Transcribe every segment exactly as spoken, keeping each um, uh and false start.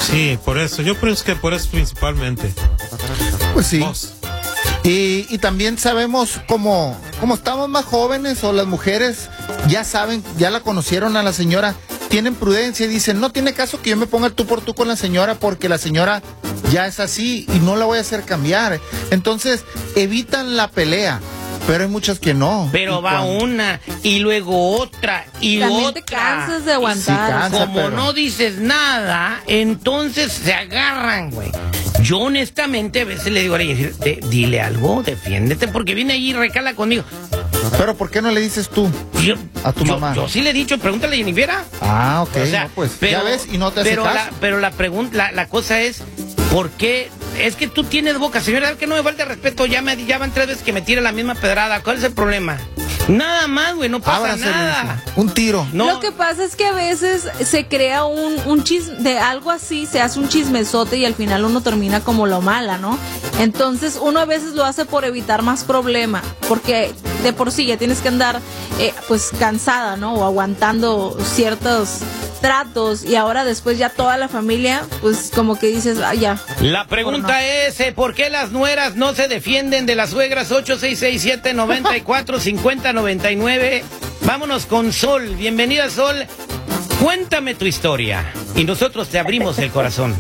Sí, por eso, yo pienso que por eso principalmente. Pues sí. Vos. Y, y también sabemos como, como estamos más jóvenes o las mujeres ya saben, ya la conocieron a la señora, tienen prudencia y dicen, no tiene caso que yo me ponga el tú por tú con la señora porque la señora ya es así y no la voy a hacer cambiar. Entonces evitan la pelea. Pero hay muchas que no. Pero y va cuando... una, y luego otra, y También otra. te cansas de aguantar. Sí, cansa, Como pero... no dices nada, entonces se agarran, güey. Yo honestamente a veces le digo a ella, dile algo, defiéndete, porque viene ahí y recala conmigo. Pero ¿por qué no le dices tú Yo, a tu yo, mamá? Yo sí le he dicho, pregúntale a Jennifer. Ah, ok, O sea, no, pues pero, ya ves y no te hace pero caso. La, pero la pregunta, la, la cosa es, ¿por qué? Es que tú tienes boca, señora, que no me falta respeto, ya me ya van tres veces que me tira la misma pedrada. ¿Cuál es el problema? Nada más, güey, no pasa Ábrase, nada. Lucy. Un tiro. No. Lo que pasa es que a veces se crea un, un chisme, de algo así, se hace un chismesote y al final uno termina como lo mala, ¿no? Entonces uno a veces lo hace por evitar más problema, porque de por sí ya tienes que andar eh, pues cansada, ¿no? O aguantando ciertos tratos y ahora después ya toda la familia, pues como que dices, ah, ya. La pregunta no. es, eh, ¿por qué las nueras no se defienden de las suegras? Ocho seis seis siete, nueve cuatro, cinco cero nueve nueve. Vámonos con Sol. Bienvenida, Sol. Cuéntame tu historia y nosotros te abrimos el corazón.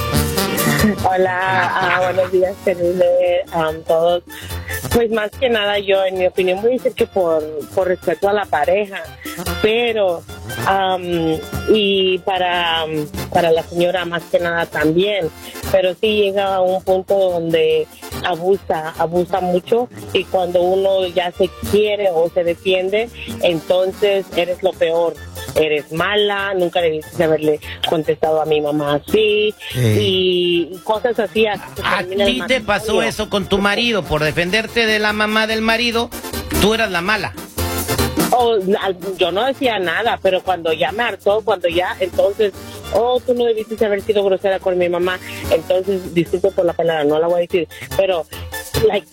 Hola, ah, buenos días, feliz de um, todos. Pues más que nada yo, en mi opinión, voy a decir que por, por respeto a la pareja, pero um, y para, um, para la señora más que nada también, pero sí llega a un punto donde abusa, abusa mucho y cuando uno ya se quiere o se defiende, entonces eres lo peor. Eres mala, nunca debiste haberle contestado a mi mamá así, sí. Y cosas así. A ti te pasó eso con tu marido, por defenderte de la mamá del marido, tú eras la mala. Oh, yo no decía nada, pero cuando ya me hartó, cuando ya, entonces, oh, tú no debiste haber sido grosera con mi mamá, entonces, disculpe por la palabra, no la voy a decir, pero, like,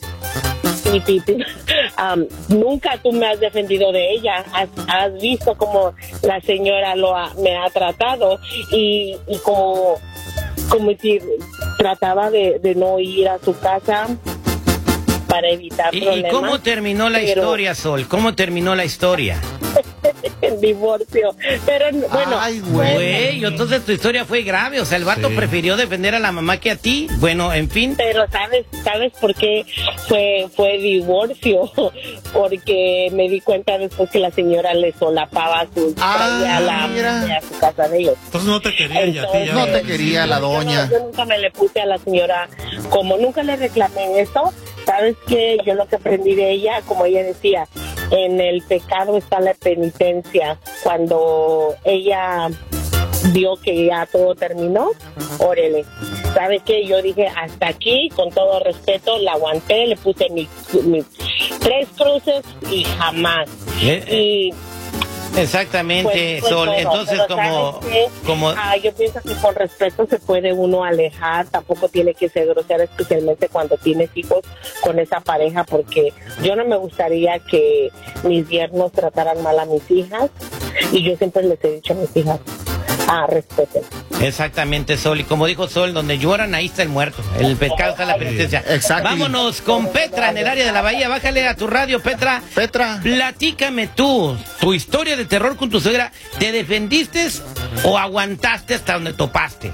Um, nunca tú me has defendido de ella, has, has visto cómo la señora lo ha, me ha tratado y, y como, como decir, trataba de, de no ir a su casa para evitar ¿Y, problemas. ¿Y cómo terminó la pero... historia, Sol? ¿Cómo terminó la historia? El divorcio, pero bueno. Ay, güey. Güey, entonces tu historia fue grave, o sea, el vato Sí. prefirió defender a la mamá que a ti. Bueno, en fin. Pero sabes, sabes por qué fue fue divorcio, porque me di cuenta después que la señora le solapaba a su Ah, a la mira. a su casa de ellos. Entonces no te quería ella, a ti ya. No te quería la Yo no- doña. Yo, nunca me le puse a la señora, como nunca le reclamé eso. Sabes que yo lo que aprendí de ella, como ella decía, en el pecado está la penitencia. Cuando ella vio que ya todo terminó, órale. ¿Sabe qué? Yo dije, hasta aquí, con todo respeto, la aguanté, le puse mis, mis tres cruces y jamás. Eh, eh. Y Exactamente, pues, pues, Sol. todo, Entonces, pero como, ¿sabes qué? como Ah, yo pienso que con respeto se puede uno alejar, tampoco tiene que ser grosero, especialmente cuando tienes hijos con esa pareja, porque yo no me gustaría que mis yernos trataran mal a mis hijas, y yo siempre les he dicho a mis hijas, ah, respeten. exactamente, Sol. Y como dijo Sol, donde lloran, ahí está el muerto. El pecado está en la penitencia. Exacto. Vámonos con Petra en el área de la Bahía. Bájale a tu radio, Petra. Petra. Platícame tú, tu historia de terror con tu suegra. ¿Te defendiste o aguantaste hasta donde topaste?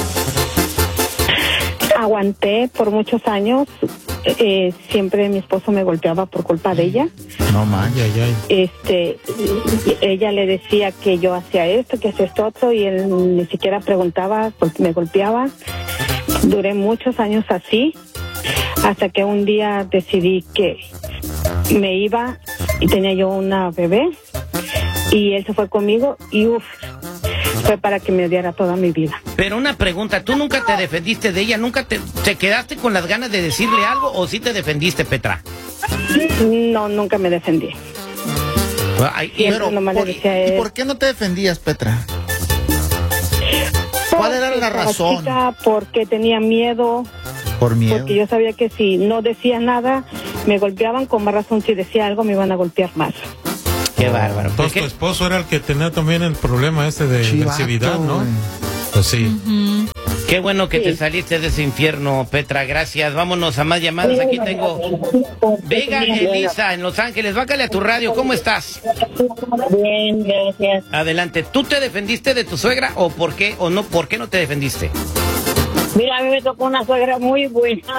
Aguanté por muchos años. Eh, siempre mi esposo me golpeaba por culpa de ella. No manches. Ay, ay, ay. Este, ella le decía que yo hacía esto, que hacía esto otro, y él ni siquiera preguntaba porque me golpeaba. Duré muchos años así, hasta que un día decidí que me iba y tenía yo una bebé, y él se fue conmigo y uff, fue para que me odiara toda mi vida. Pero una pregunta, ¿tú nunca te defendiste de ella? ¿Nunca te, te quedaste con las ganas de decirle algo o sí te defendiste, Petra? No, nunca me defendí. Ay, y- Siempre Pero, nomás le ¿por, decía a ¿y él. por qué no te defendías, Petra? ¿Cuál era la Porque estaba razón? chica, porque tenía miedo, Por miedo. porque yo sabía que si no decía nada, me golpeaban, con más razón si decía algo me iban a golpear más. Qué bárbaro. ¿Por Entonces tu qué? esposo era el que tenía también el problema este de Chivato, agresividad, ¿no? güey. Pues sí. Ujú. Qué bueno que Sí. te saliste de ese infierno, Petra, gracias. Vámonos a más llamadas. Aquí tengo Vega Elisa en Los Ángeles. Bácale a tu radio, ¿cómo estás? Bien, gracias. Adelante. ¿Tú te defendiste de tu suegra o por qué o no? ¿Por qué no te defendiste? Mira, a mí me tocó una suegra muy buena.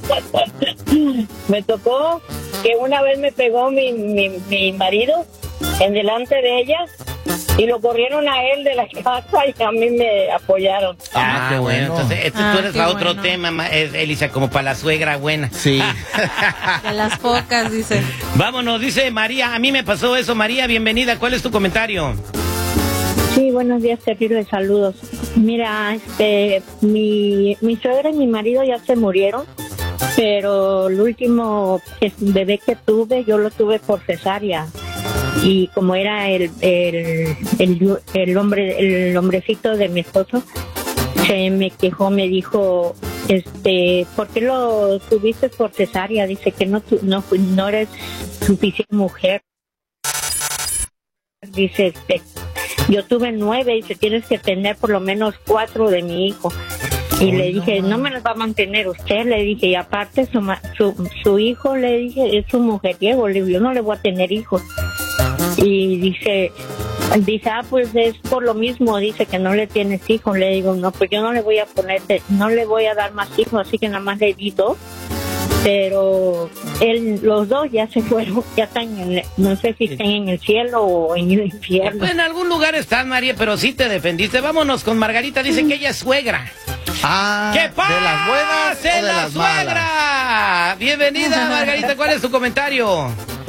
Me tocó que una vez me pegó mi, mi, mi marido en delante de ella y lo corrieron a él de la casa y a mí me apoyaron. Ah, qué bueno. Entonces, este, Ah, tú eres qué para otro bueno. tema, ma- es- Elisa, como para la suegra buena. Sí. De las pocas, dice. Vámonos, dice María. A mí me pasó eso, María. Bienvenida. ¿Cuál es tu comentario? Sí, buenos días, terribles saludos. Mira, este, mi, mi suegra y mi marido ya se murieron, pero el último que- bebé que tuve, yo lo tuve por cesárea. Y como era el, el, el, el hombre, el hombrecito de mi esposo, se me quejó, me dijo, este, ¿por qué lo tuviste por cesárea? Dice que no, tu- no, no eres suficiente mujer. Dice, este, yo tuve nueve, dice, tienes que tener por lo menos cuatro de mi hijo. Y le dije, no me las va a mantener usted, le dije, y aparte su, ma- su, su hijo, le dije, es un mujeriego, le digo, yo no le voy a tener hijos. Y dice, dice, ah, pues es por lo mismo, dice que no le tienes hijos. Le digo, no, pues yo no le voy a poner, no le voy a dar más hijos, así que nada más le di dos. Pero él, los dos ya se fueron, ya están, en el- no sé si están en el cielo o en el infierno. En algún lugar estás, María, pero sí te defendiste. Vámonos con Margarita. Dice que ella es suegra. Ah, ¿Qué pasa? ¿de las buenas o de la las malas? suegra? Bienvenida, Margarita. ¿Cuál es tu comentario?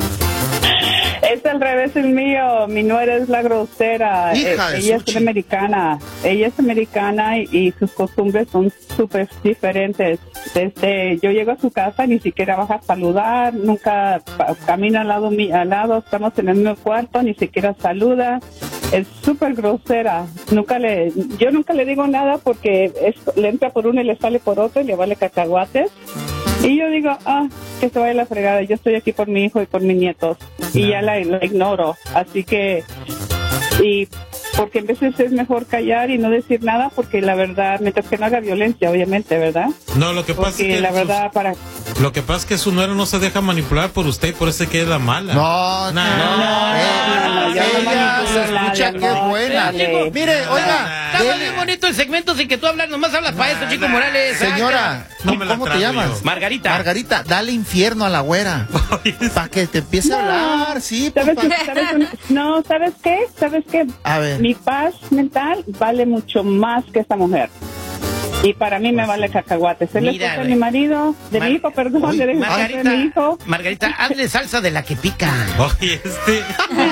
Es al revés el mío, mi nuera es la grosera. Hija Eh, de ella Suchi. es americana, ella es americana y, y sus costumbres son súper diferentes. Desde yo llego a su casa, ni siquiera baja a saludar, nunca pa- camina al lado, mi- al lado, estamos en el mismo cuarto, ni siquiera saluda. Es súper grosera. Nunca le, yo nunca le digo nada porque es, le entra por uno y le sale por otro y le vale cacahuates. Y yo digo, ah, que se vaya la fregada, yo estoy aquí por mi hijo y por mis nietos. Y ya la, la ignoro. Así que, y porque a veces es mejor callar y no decir nada, porque la verdad, mientras que no haga violencia, obviamente, ¿verdad? No, lo que pasa Porque es que la sus- verdad, para... lo que pasa es que su nuera no se deja manipular por usted y por eso es que es la mala. No, No, no, no, eh, no, yo no ella manipulo se a escucha nadie, que es no, buena. dale. Mire, oiga, Estaba dele- bien bonito el segmento sin que tú hablas, nomás hablas para esto, Chico Morales. señora, No me la ¿cómo te trago llamas? yo. Margarita. Margarita, dale infierno a la güera. Para que te empiece a hablar, sí. pues, ¿Sabes, pa- sabes una- no, ¿sabes qué? ¿Sabes qué? A ver. Mi paz mental vale mucho más que esta mujer. Y para mí me vale cacahuates. Él es Mira, esposo de güey. mi marido, de Mar- mi hijo, perdón, Uy, de, de mi Margarita, hijo. Margarita, hazle salsa de la que pica. Oye, este.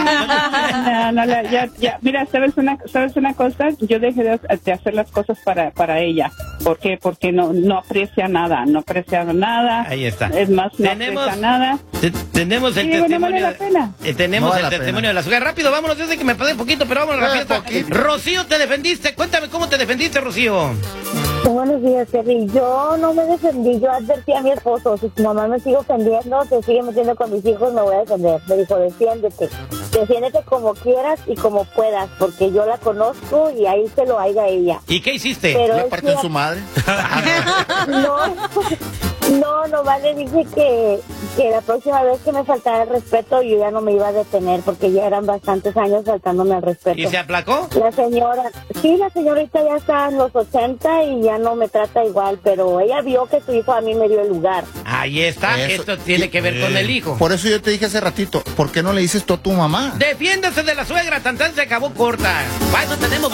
No, no, la- ya, ya. Mira, ¿sabes una, ¿sabes una cosa? Yo dejé de, de hacer las cosas para, para ella. ¿Por qué? Porque no, no aprecia nada, no aprecia nada. Ahí está. Es más, no Tenemos- aprecia nada. Te- tenemos el Sí, digo, no testimonio. vale la pena. eh, tenemos No vale el la testimonio pena. de la suegra. Rápido, vámonos, yo sé que me pasé un poquito, pero vámonos Eh, rápido. poquito. Rocío, te defendiste. Cuéntame cómo te defendiste, Rocío. Buenos días, Terry. Yo no me defendí, yo advertí a mi esposo, si tu mamá me sigue ofendiendo, te sigue metiendo con mis hijos, me voy a defender. Me dijo, defiéndete, defiéndete como quieras y como puedas, porque yo la conozco y ahí se lo haiga ella. ¿Y qué hiciste? Pero Le es partió en que- su madre. No, no, nomás le dije que, que la próxima vez que me faltara el respeto, yo ya no me iba a detener, porque ya eran bastantes años faltándome al respeto. ¿Y se aplacó? La señora, sí, la señorita ya está en los ochenta y ya no me trata igual, pero ella vio que su hijo a mí me dio el lugar. Ahí está. Eso. Esto tiene que ver con el hijo. Por eso yo te dije hace ratito, ¿por qué no le dices tú a tu mamá? Defiéndase de la suegra, tan tan se acabó corta. Para eso tenemos